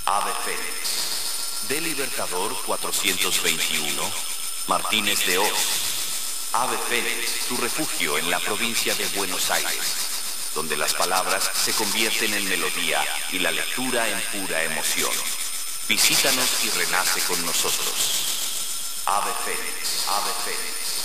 Ave Fénix. De Libertador 421, Martínez de Oz. Ave Fénix, tu refugio en la provincia de Buenos Aires, donde las palabras se convierten en melodía y la lectura en pura emoción. Visítanos y renace con nosotros. Ave Fénix, Ave Fénix.